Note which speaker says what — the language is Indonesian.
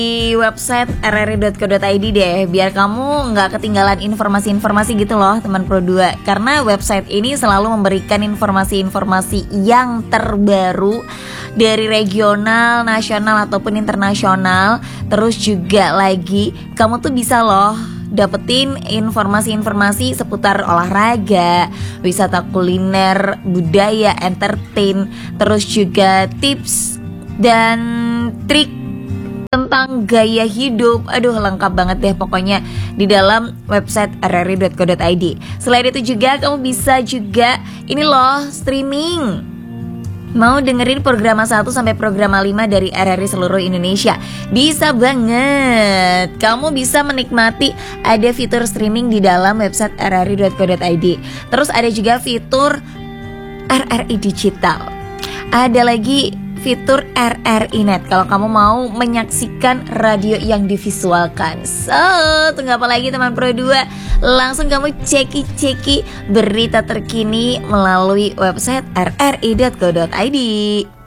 Speaker 1: di website rri.co.id deh, biar kamu nggak ketinggalan informasi-informasi gitu loh teman Pro 2. Karena website ini selalu memberikan informasi-informasi yang terbaru dari regional, nasional ataupun internasional. Terus juga lagi kamu tuh bisa loh dapetin informasi-informasi seputar olahraga, wisata kuliner, budaya, entertain, terus juga tips dan trik tentang gaya hidup. Aduh, lengkap banget deh pokoknya di dalam website rri.co.id. Selain itu juga kamu bisa juga ini loh streaming. Mau dengerin program 1 sampai program 5 dari RRI seluruh Indonesia? Bisa banget. Kamu bisa menikmati ada fitur streaming di dalam website rri.co.id. Terus ada juga fitur RRI Digital. Ada lagi fitur RRI Net kalau kamu mau menyaksikan radio yang divisualkan. So, tunggu apa lagi teman Pro 2? Langsung kamu ceki berita terkini melalui website rri.co.id.